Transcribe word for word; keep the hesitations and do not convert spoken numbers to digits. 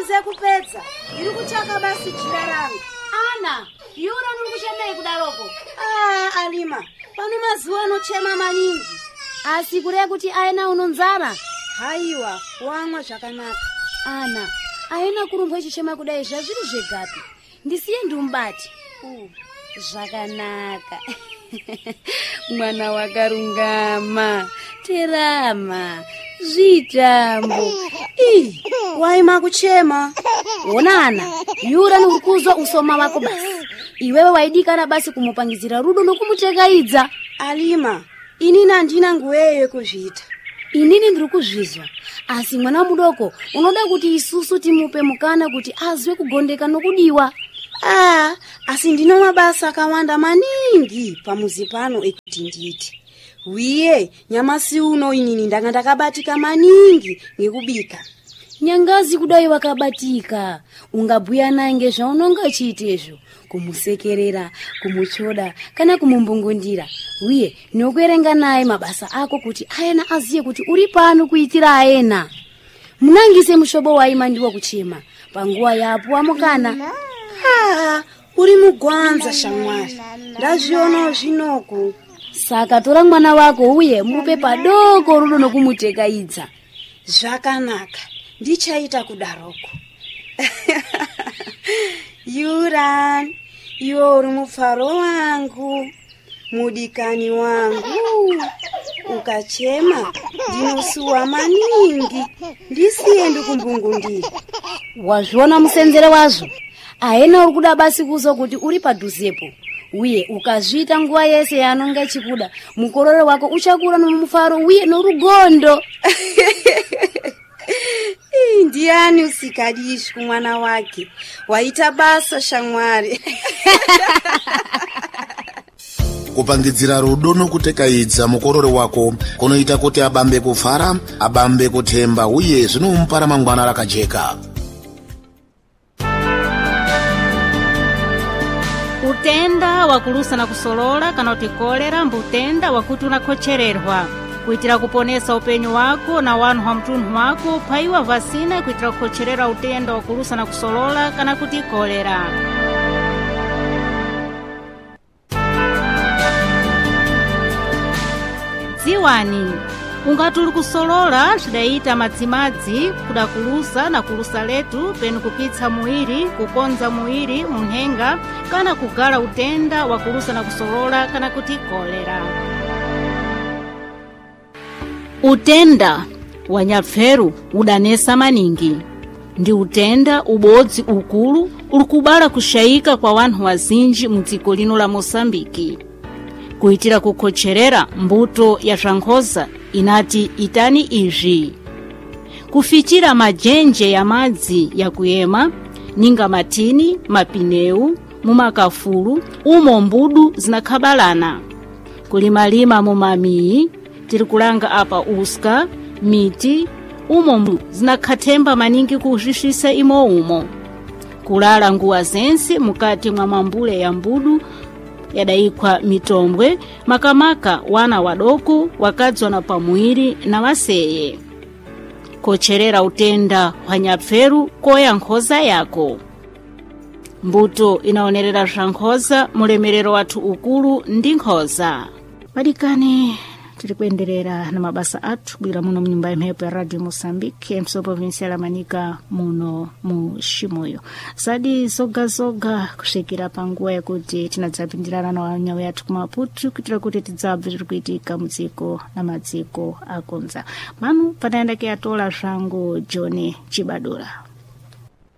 Uze kupedza. Iri kuchaka basi jira rangu. Ana, Yura nuri kuchemei kudaroko. Ah, Alima, pano mazuwa anochema maningi. Asi kure kuti aena unonzara. Haiwa, wamwa zvakanaka. Ana, aena kurumba chichema kudai zvazviri zvegapi. Ndisiye ndumbati. Uh, zvakanaka. Mwana wakarungama, terama, zvitambo. Ih, waima kuchema. Onana, Yura nurikuzwa usoma wako basi. Iwewe waidikana basi kumupangizira rudo nokumuchekaidza. Alima, ini nandina nguweyo kuzvita. Inini ndiri kuzvizwa. Asi mwana mudoko, unoda kuti isusu timupe mukana kuti azwe kugondeka nokudiwa. Ah, asi ndino mabasa akawanda maningi pamuzi pano ekuti nditi. Wiye, nyamasi uno inini ndanga ndakabatika maningi ngekubika. Nyangazi kudai wakabatika. Ungabhuya naye ngezvaunonga chiitezvo. Kumusekerera, kumuchoda, kana kumumbungundira. Wiye, nokuerenga naye mabasa ako kuti aena aziye kuti uri pano kuitira aena. Munangise mushobo waima ndiwo kuchema. Panguwa yapo amukana. Ah, uri mugwanza shamwari. Ndazviona zvinoko. Saka tora mwana wako uye mupe padoko rudo nokumutekaidza. Zvakanaka. Ndichaita kudaroko. Yura, iwe uri mufaro wangu, mudikani wangu. Ukachema ndinosuwa maningi. Ndisiye ndikumbungundira. Wazviona musenzere wazvo. Aena uri kuda basi kuzo kuti uri padhuzepo. Uye ukazvita nguwa yese yanonga chikuda, mukororo wako uchakura nomufaro uye norugondo. Ndiani usikadishi kumwana wake. Waita basa shamwari. Kupangidzira rudo nokutekaidza mukororo wako kunoita kuti abambe kufara, abambe kutemba uye zvinomupa ramangwana rakajeka. Utenda wakulusa na kusolola kana utikolera mbutenda wakuti unakochererwa. Kuitira kuponesa upenyu wako na wanu wa mtunhu wako paiwa vasina kuitira kukocherera utenda wakulusa na kusolola kana kutikolera. Ziwani, ungatuli kusolola shidaita madzimadzi kuda kulusa na kulusa letu penu kupitsa muiri, kukonza muiri, munhenga, kana kugala utenda wakulusa na kusolola kana kutikolera. Utenda wanyapferu udanesa maningi. Ndi utenda ubodzi ukulu ulikubala kushaika kwa wanhu wazinji mdziko lino la Mosambiki. Kuitira kukocherera mbuto ya zvankhoza inati itani izvi. Kufichira majenje ya madzi ya kuyema, ninga matini, mapineu, mumakafulu, umo mbudu zinakhabalana. Kulimalima mumamii, tirikulanga apa uska, miti, umo mbudu zinakhathemba maningi kuhishisa imo umo. Kulala nguwa zensi mukati mwa mambule ya mbudu, yadaikwa mitombwe, makamaka wana wadoku, wakadzwa na pamuiri na waseye. Kocherera utenda wanyapferu koya nkhoza yako. Mbuto inaonerera zvankhoza mulemerero watu ukulu ndi nkhoza. Madikani tilikuendelera na mabasa atu bila muno mnyumba ya Radio Mosambiki mso provincia la Manika muno mu Shimoyo. Sadi zoga zoga kushekira panguwa ya kuti tinadzapindirana na wanyawe yatu kumaputu kutira kuti tidzabve kuitika mdziko na madziko akunza. Manu panaenda ke atola zvangu John Chibadura.